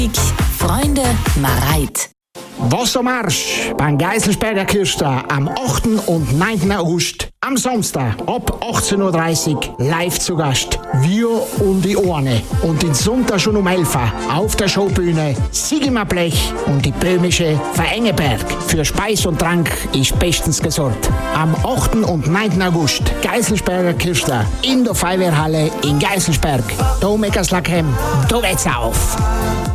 Freunde Mareit. Wassermarsch beim Geiselsberger Kirchstag am 8. und 9. August. Am Samstag ab 18.30 Uhr live zu Gast. Wir um die Ohren. Und den Sonntag schon um 11 Uhr auf der Showbühne Sigmar Blech und die böhmische Verengeberg. Für Speis und Trank ist bestens gesorgt. Am 8. und 9. August Geiselsberger Kirchstag in der Feuerwehrhalle in Geiselsberg. Da meckers Lachem, da geht's auf.